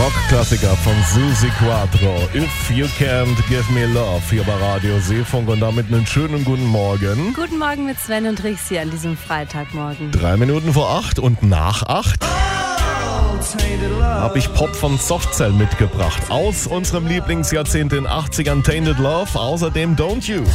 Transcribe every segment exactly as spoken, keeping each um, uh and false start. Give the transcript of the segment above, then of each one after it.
Rockklassiker von Susi Quattro. If You Can't Give Me Love hier bei Radio Seefunk und damit einen schönen guten Morgen. Guten Morgen mit Sven und Rixi an diesem Freitagmorgen. Drei Minuten vor acht und nach acht habe ich Pop von Softcell mitgebracht. Aus unserem Lieblingsjahrzehnt den achtzigern, Tainted Love. Außerdem Don't You.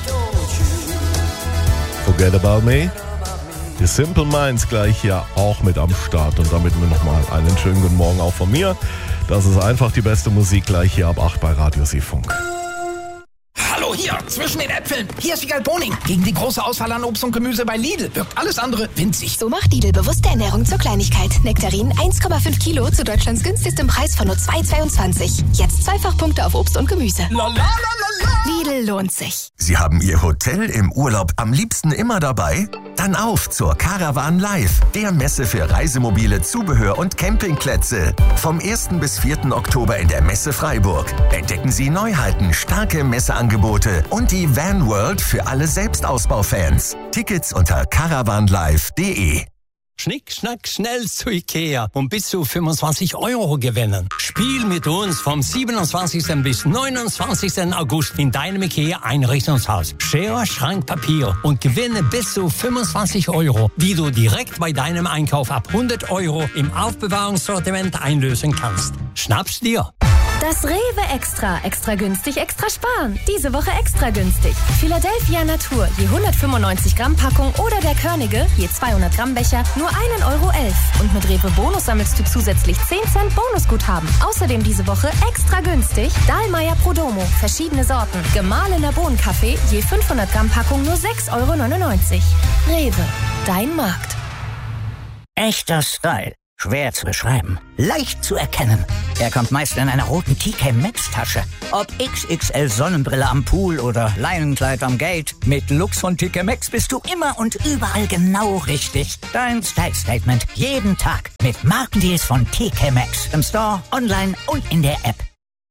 Forget About Me. Die Simple Minds gleich hier auch mit am Start. Und damit mir nochmal einen schönen guten Morgen auch von mir. Das ist einfach die beste Musik gleich hier ab acht bei Radio Seefunk. Hallo, hier, zwischen den Äpfeln. Hier ist Wiegald Boning. Gegen die große Auswahl an Obst und Gemüse bei Lidl wirkt alles andere winzig. So macht Lidl bewusste Ernährung zur Kleinigkeit. Nektarin eins Komma fünf Kilo zu Deutschlands günstigstem Preis von nur zwei Komma zweiundzwanzig. Jetzt zweifach Punkte auf Obst und Gemüse. La, la, la, la, la. Lidl lohnt sich. Sie haben Ihr Hotel im Urlaub am liebsten immer dabei? Dann auf zur Caravan Live, der Messe für Reisemobile, Zubehör und Campingplätze. Vom ersten bis vierten Oktober in der Messe Freiburg. Entdecken Sie Neuheiten, starke Messeangebote und die Van World für alle Selbstausbaufans. Tickets unter caravan live punkt de. Schnick, schnack, schnell zu Ikea und bis zu fünfundzwanzig Euro gewinnen. Spiel mit uns vom siebenundzwanzigsten bis neunundzwanzigsten August in deinem Ikea-Einrichtungshaus. Schere, Schrank, Papier und gewinne bis zu fünfundzwanzig Euro, die du direkt bei deinem Einkauf ab hundert Euro im Aufbewahrungssortiment einlösen kannst. Schnapp's dir! Das Rewe Extra. Extra günstig, extra sparen. Diese Woche extra günstig. Philadelphia Natur, je hundertfünfundneunzig Gramm Packung oder der Körnige, je zweihundert Gramm Becher, nur einen Euro elf. Und mit Rewe Bonus sammelst du zusätzlich zehn Cent Bonusguthaben. Außerdem diese Woche extra günstig Dahlmeier Prodomo, verschiedene Sorten. Gemahlener Bohnenkaffee, je fünfhundert Gramm Packung nur sechs Euro neunundneunzig. Rewe, dein Markt. Echter Style. Schwer zu beschreiben, leicht zu erkennen. Er kommt meist in einer roten T K Maxx Tasche. Ob X X L Sonnenbrille am Pool oder Leinenkleid am Gate. Mit Lux von T K Maxx bist du immer und überall genau richtig. Dein Style Statement jeden Tag mit Markendeals von T K Maxx. Im Store, online und in der App.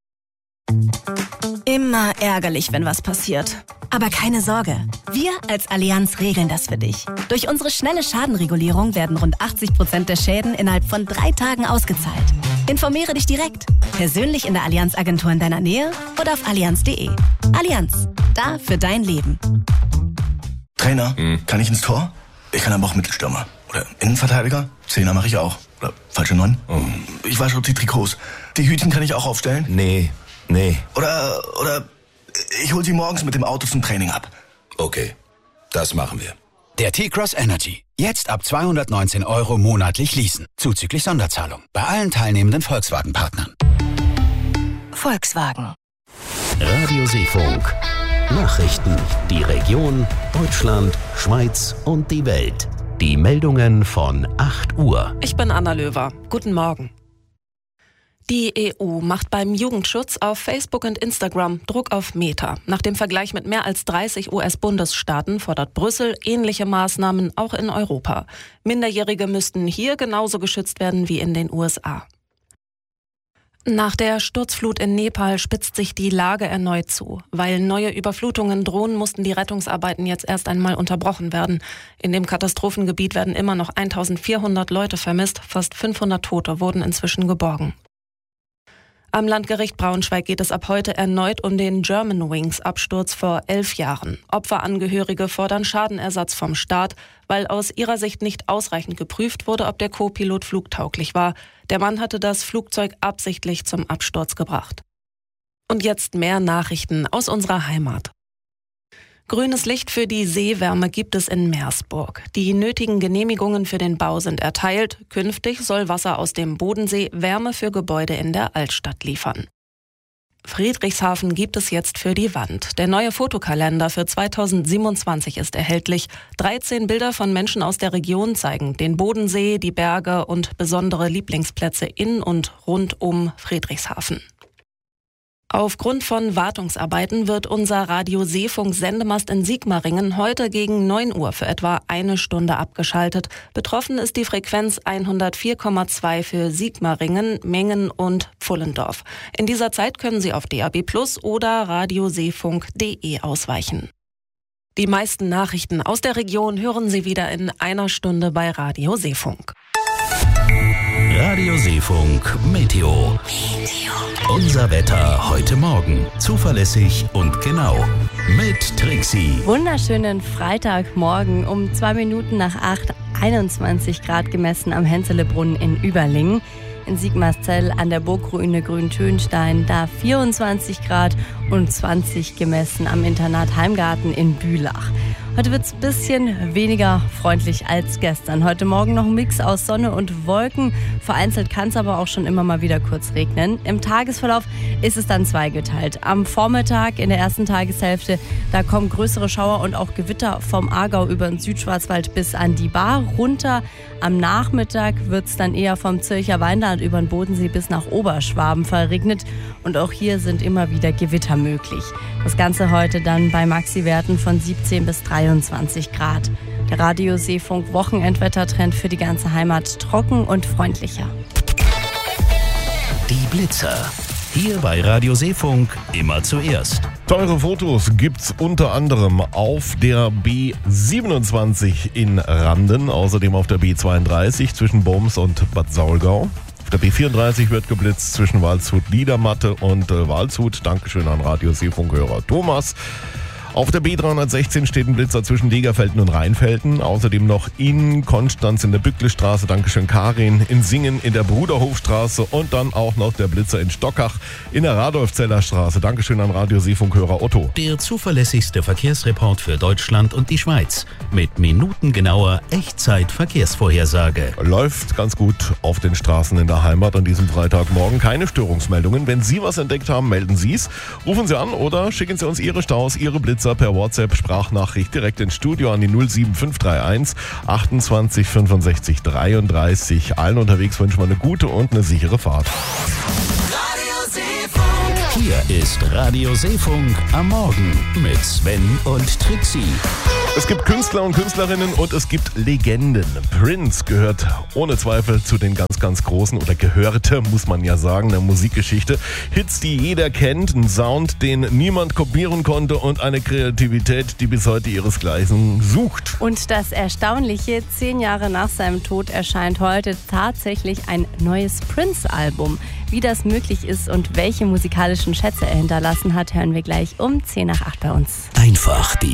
Immer ärgerlich, wenn was passiert. Aber keine Sorge, wir als Allianz regeln das für dich. Durch unsere schnelle Schadenregulierung werden rund achtzig Prozent der Schäden innerhalb von drei Tagen ausgezahlt. Informiere dich direkt, persönlich in der Allianz-Agentur in deiner Nähe oder auf allianz punkt de. Allianz, da für dein Leben. Trainer, hm. kann ich ins Tor? Ich kann aber auch Mittelstürmer. Oder Innenverteidiger? Zehner mache ich auch. Oder falsche Neun? Oh. Ich wasche auch die Trikots. Die Hütchen kann ich auch aufstellen? Nee, nee. Oder, oder... Ich hol sie morgens mit dem Auto zum Training ab. Okay, das machen wir. Der T-Cross Energy. Jetzt ab zweihundertneunzehn Euro monatlich leasen. Zuzüglich Sonderzahlung. Bei allen teilnehmenden Volkswagen-Partnern. Volkswagen. Radio Seefunk. Nachrichten. Die Region, Deutschland, Schweiz und die Welt. Die Meldungen von acht Uhr. Ich bin Anna Löwer. Guten Morgen. Die E U macht beim Jugendschutz auf Facebook und Instagram Druck auf Meta. Nach dem Vergleich mit mehr als dreißig U S-Bundesstaaten fordert Brüssel ähnliche Maßnahmen auch in Europa. Minderjährige müssten hier genauso geschützt werden wie in den U S A. Nach der Sturzflut in Nepal spitzt sich die Lage erneut zu. Weil neue Überflutungen drohen, mussten die Rettungsarbeiten jetzt erst einmal unterbrochen werden. In dem Katastrophengebiet werden immer noch eintausendvierhundert Leute vermisst. Fast fünfhundert Tote wurden inzwischen geborgen. Am Landgericht Braunschweig geht es ab heute erneut um den Germanwings-Absturz vor elf Jahren. Opferangehörige fordern Schadenersatz vom Staat, weil aus ihrer Sicht nicht ausreichend geprüft wurde, ob der Co-Pilot flugtauglich war. Der Mann hatte das Flugzeug absichtlich zum Absturz gebracht. Und jetzt mehr Nachrichten aus unserer Heimat. Grünes Licht für die Seewärme gibt es in Meersburg. Die nötigen Genehmigungen für den Bau sind erteilt. Künftig soll Wasser aus dem Bodensee Wärme für Gebäude in der Altstadt liefern. Friedrichshafen gibt es jetzt für die Wand. Der neue Fotokalender für zweitausendsiebenundzwanzig ist erhältlich. dreizehn Bilder von Menschen aus der Region zeigen den Bodensee, die Berge und besondere Lieblingsplätze in und rund um Friedrichshafen. Aufgrund von Wartungsarbeiten wird unser Radio Seefunk Sendemast in Sigmaringen heute gegen neun Uhr für etwa eine Stunde abgeschaltet. Betroffen ist die Frequenz hundertvier Komma zwei für Sigmaringen, Mengen und Pfullendorf. In dieser Zeit können Sie auf D A B plus oder radioseefunk punkt de ausweichen. Die meisten Nachrichten aus der Region hören Sie wieder in einer Stunde bei Radio Seefunk. Radio Seefunk Meteo. Unser Wetter heute Morgen. Zuverlässig und genau. Mit Trixie. Wunderschönen Freitagmorgen um zwei Minuten nach acht, einundzwanzig Grad gemessen am Hänselebrunnen in Überlingen. In Sigmarszell an der Burgruine Grüntönstein da vierundzwanzig Grad und zwanzig gemessen am Internat Heimgarten in Bülach. Heute wird es ein bisschen weniger freundlich als gestern. Heute Morgen noch ein Mix aus Sonne und Wolken. Vereinzelt kann es aber auch schon immer mal wieder kurz regnen. Im Tagesverlauf ist es dann zweigeteilt. Am Vormittag in der ersten Tageshälfte, da kommen größere Schauer und auch Gewitter vom Aargau über den Südschwarzwald bis an die Baar runter. Am Nachmittag wird es dann eher vom Zürcher Weinland über den Bodensee bis nach Oberschwaben verregnet. Und auch hier sind immer wieder Gewitter möglich. Das Ganze heute dann bei Maxi-Werten von siebzehn bis dreiundzwanzig Grad. Der Radio Seefunk Wochenendwettertrend für die ganze Heimat trocken und freundlicher. Die Blitzer. Hier bei Radio Seefunk immer zuerst. Teure Fotos gibt's unter anderem auf der B siebenundzwanzig in Randen, außerdem auf der B zweiunddreißig zwischen Boms und Bad Saulgau. Auf der B vierunddreißig wird geblitzt zwischen Waldshut-Liedermatte und äh, Waldshut. Dankeschön an Radio Seefunk-Hörer Thomas. Auf der B dreihundertsechzehn steht ein Blitzer zwischen Degerfelden und Rheinfelden. Außerdem noch in Konstanz in der Bücklestraße, Dankeschön Karin, in Singen in der Bruderhofstraße und dann auch noch der Blitzer in Stockach in der Radolfzeller Straße. Dankeschön an Radio Seefunkhörer Otto. Der zuverlässigste Verkehrsreport für Deutschland und die Schweiz mit minutengenauer Echtzeit-Verkehrsvorhersage. Läuft ganz gut auf den Straßen in der Heimat an diesem Freitagmorgen. Keine Störungsmeldungen. Wenn Sie was entdeckt haben, melden Sie es. Rufen Sie an oder schicken Sie uns Ihre Staus, Ihre Blitzer per WhatsApp Sprachnachricht direkt ins Studio an die null sieben fünf drei eins achtundzwanzig fünfundsechzig dreiunddreißig. Allen unterwegs wünschen wir eine gute und eine sichere Fahrt. Hier ist Radio Seefunk am Morgen mit Sven und Trixie. Es gibt Künstler und Künstlerinnen und es gibt Legenden. Prince gehört ohne Zweifel zu den ganz, ganz großen oder gehörte, muss man ja sagen, der Musikgeschichte. Hits, die jeder kennt, ein Sound, den niemand kopieren konnte und eine Kreativität, die bis heute ihresgleichen sucht. Und das Erstaunliche, zehn Jahre nach seinem Tod erscheint heute tatsächlich ein neues Prince-Album. Wie das möglich ist und welche musikalischen Schätze er hinterlassen hat, hören wir gleich um zehn nach acht bei uns. Einfach die